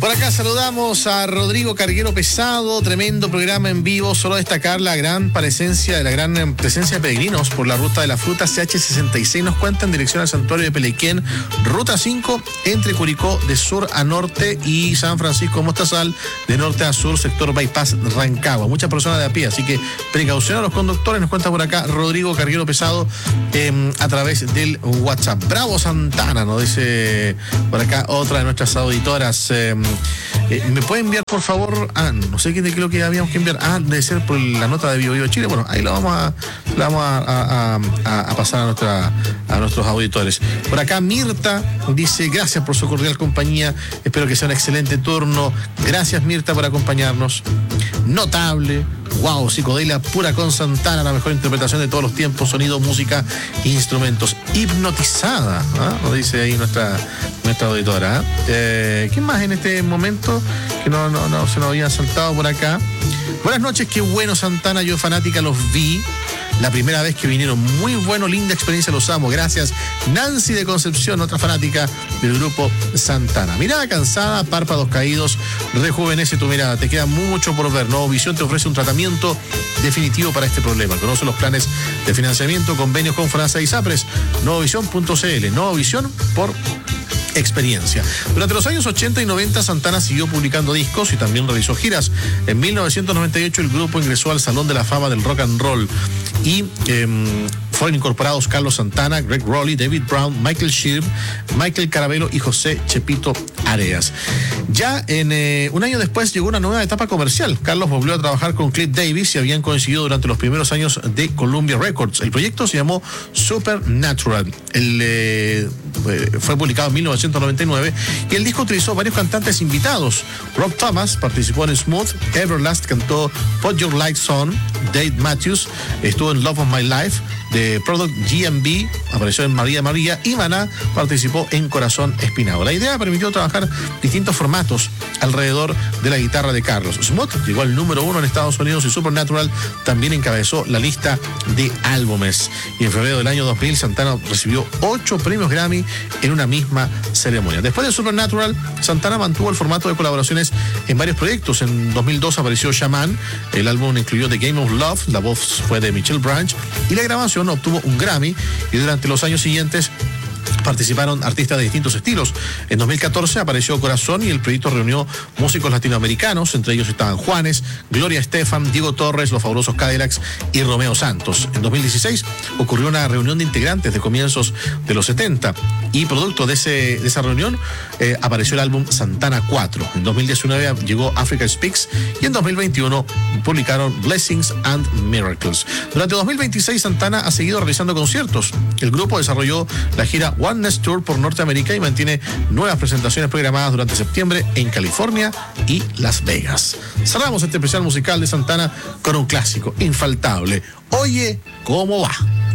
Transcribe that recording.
Por acá saludamos a Rodrigo Carguero Pesado, tremendo programa en vivo. Solo destacar la gran presencia de peregrinos por la ruta de la fruta CH66. Nos cuenta en dirección al santuario de Pelequén, ruta 5, entre Curicó de sur a norte y San Francisco Mostazal de norte a sur, sector Bypass Rancagua. Muchas personas de a pie, así que precaución a los conductores. Nos cuenta por acá Rodrigo Carguero Pesado a través del WhatsApp. Bravo Santana, nos dice por acá otra de nuestras auditoras. ¿Me puede enviar, por favor? No sé qué es lo que habíamos que enviar. Debe ser por la nota de Vivo Vivo Chile. Bueno, ahí la vamos a pasar a nuestros auditores. Por acá Mirta dice: gracias por su cordial compañía. Espero que sea un excelente turno. Gracias, Mirta, por acompañarnos. Notable. Wow, psicodelia pura con Santana, la mejor interpretación de todos los tiempos, sonido, música, instrumentos. Hipnotizada, nos dice ahí nuestra auditora. ¿Qué más en este momento que no se nos había saltado por acá? Buenas noches, qué bueno Santana, yo fanática los vi la primera vez que vinieron. Muy bueno, linda experiencia, los amo. Gracias. Nancy de Concepción, otra fanática del grupo Santana. Mirada cansada, párpados caídos, rejuvenece tu mirada. Te queda mucho por ver. Nuevo Visión te ofrece un tratamiento definitivo para este problema. Conoce los planes de financiamiento, convenios con FONASA y SAPRES. Nuevovisión.cl. Nueva Visión por experiencia. Durante los años 80 y 90 Santana siguió publicando discos y también realizó giras. En 1998 el grupo ingresó al Salón de la Fama del Rock and Roll y fueron incorporados Carlos Santana, Greg Rowley, David Brown, Michael Shirb, Michael Carabello y José Chepito Areas. Ya un año después llegó una nueva etapa comercial. Carlos volvió a trabajar con Cliff Davis y habían coincidido durante los primeros años de Columbia Records. El proyecto se llamó Supernatural. Fue publicado en 1999 y el disco utilizó varios cantantes invitados. Rob Thomas participó en Smooth, Everlast cantó Put Your Lights On, Dave Matthews estuvo en Love of My Life, The Product GMB apareció en María María y Maná participó en Corazón Espinado. La idea permitió trabajar distintos formatos alrededor de la guitarra de Carlos. Smooth llegó al número 1 en Estados Unidos y Supernatural también encabezó la lista de álbumes. Y en febrero del año 2000 Santana recibió 8 premios Grammy en una misma ceremonia. Después de Supernatural, Santana mantuvo el formato de colaboraciones en varios proyectos. En 2002 apareció Shaman, el álbum incluyó The Game of Love, la voz fue de Michelle Branch y la grabación obtuvo un Grammy, y durante los años siguientes participaron artistas de distintos estilos. En 2014 apareció Corazón y el proyecto reunió músicos latinoamericanos, entre ellos estaban Juanes, Gloria Estefan, Diego Torres, Los Fabulosos Cadillacs y Romeo Santos. En 2016 ocurrió una reunión de integrantes de comienzos de los 70 y producto de esa reunión apareció el álbum Santana 4. En 2019 llegó Africa Speaks y en 2021 publicaron Blessings and Miracles. Durante 2026 Santana ha seguido realizando conciertos. El grupo desarrolló la gira Oneness Tour por Norteamérica y mantiene nuevas presentaciones programadas durante septiembre en California y Las Vegas. Cerramos este especial musical de Santana con un clásico infaltable. Oye, ¿cómo va?